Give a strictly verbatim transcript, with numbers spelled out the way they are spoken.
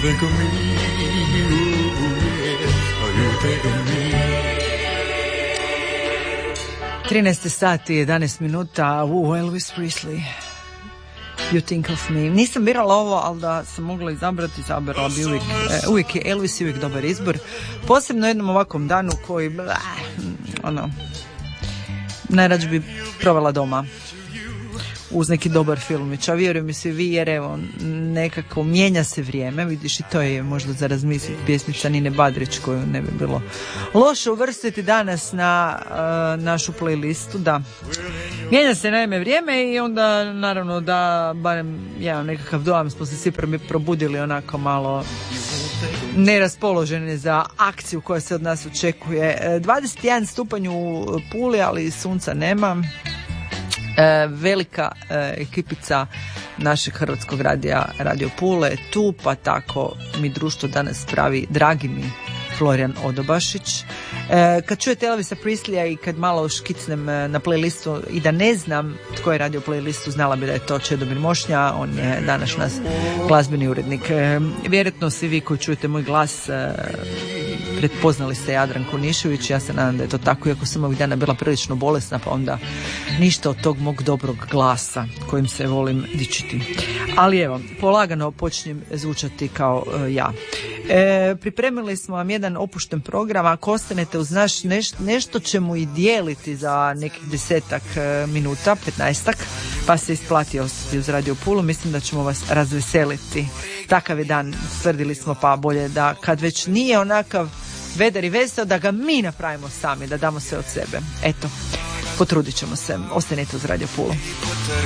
think of me? You think of me? trinaest sati, jedanaest minuta, u Elvis Presley. You think of me. Nisam birala ovo, ali da sam mogla izabrati, izabrala bi uvijek, e, uvijek je Elvis uvijek dobar izbor. Posebno jednom ovakvom danu koji, blah, ono, najrađe bi provela doma uz neki dobar filmić, a vjerujem mi svi vi, jer evo, nekako mijenja se vrijeme, vidiš, i to je možda za razmisliti, pjesmica Nine Badrić, koju ne bi bilo loše uvrstiti danas na uh, našu playlistu. Da, mijenja se naime vrijeme i onda naravno da, barem ja nekakav dojam, smo se svi probudili onako malo neraspoloženi za akciju koja se od nas očekuje. dvadeset jedan stupanj u Puli, ali sunca nema. E, velika e, ekipica našeg hrvatskog radija Radio Pule tu, pa tako mi društvo danas pravi dragi mi Florijan Odobašić. E, kad čujete Elvisa Presleya i kad malo škicnem na playlistu i da ne znam tko je radio playlistu, znala bi da je to Čedomir Mošnja, on je danas naš glazbeni urednik. E, vjerojatno svi vi koji čujete moj glas e, pretpoznali ste Jadranku Nišević, ja se nadam da je to tako, iako sam ovih dana bila prilično bolesna, pa onda ništa od tog mog dobrog glasa kojim se volim dičiti. Ali evo, polagano počinjem zvučati kao e, ja. E, pripremili smo vam jedan opušten program, ako ostanete uz naš neš, nešto ćemo i dijeliti za nekih desetak e, minuta, petnaestak, pa se isplati ostati uz Radio Pulu, mislim da ćemo vas razveseliti. Takav je dan, tvrdili smo, pa bolje da kad već nije onakav vedar i veseo, da ga mi napravimo sami, da damo sve od sebe. Eto, potrudit ćemo se, ostanite uz Radio Pulu.